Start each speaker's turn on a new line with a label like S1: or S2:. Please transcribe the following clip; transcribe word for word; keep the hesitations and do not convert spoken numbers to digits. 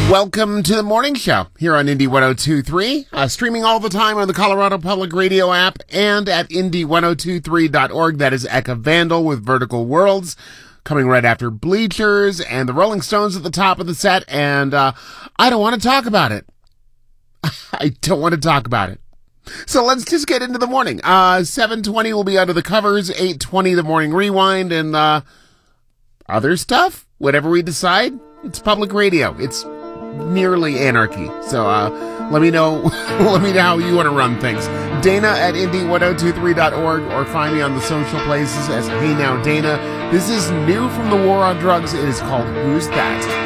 S1: Welcome to the morning show here on Indy one oh two point three, uh, streaming all the time on the Colorado Public Radio app and at Indy ten twenty-three dot org. That is Eka Vandal with Vertical Worlds, coming right after Bleachers and the Rolling Stones at the top of the set, and uh, I don't want to talk about it. I don't want to talk about it. So let's just get into the morning. Uh, seven twenty will be under the covers, eight twenty the morning rewind, and uh, other stuff, whatever we decide. It's public radio. It's nearly anarchy. So uh, let me know let me know how you want to run things. Dana at Indy ten twenty-three dot org, or find me on the social places as Hey Now Dana. This is new from the War on Drugs. It is called Who's That?